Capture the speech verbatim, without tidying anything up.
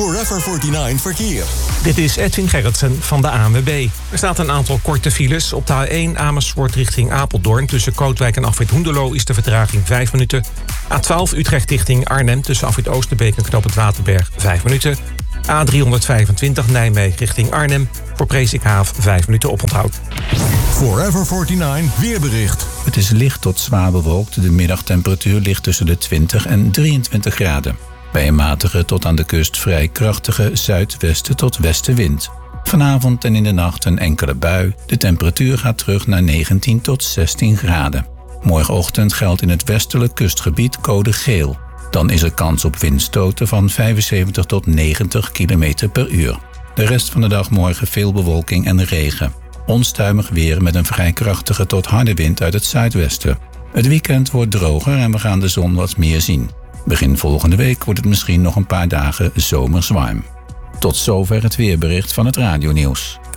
Forever negenenveertig Verkeer. Dit is Edwin Gerritsen van de A N W B. Er staat een aantal korte files. Op de A één Amersfoort richting Apeldoorn. Tussen Kootwijk en Afrit Hoenderloo is de vertraging vijf minuten. A twaalf Utrecht richting Arnhem. Tussen Afrit Oosterbeek en Knoop het Waterberg vijf minuten. A driehonderdvijfentwintig Nijmegen richting Arnhem. Voor Presikhaaf vijf minuten oponthoud. Forever negenenveertig weerbericht. Het is licht tot zwaar bewolkt. De middagtemperatuur ligt tussen de twintig en drieëntwintig graden. Bij een matige tot aan de kust vrij krachtige zuidwesten tot westenwind. Vanavond en in de nacht een enkele bui. De temperatuur gaat terug naar negentien tot zestien graden. Morgenochtend geldt in het westelijk kustgebied code geel. Dan is er kans op windstoten van vijfenzeventig tot negentig kilometer per uur. De rest van de dag morgen veel bewolking en regen. Onstuimig weer met een vrij krachtige tot harde wind uit het zuidwesten. Het weekend wordt droger en we gaan de zon wat meer zien. Begin volgende week wordt het misschien nog een paar dagen zomers warm. Tot zover het weerbericht van het radionieuws.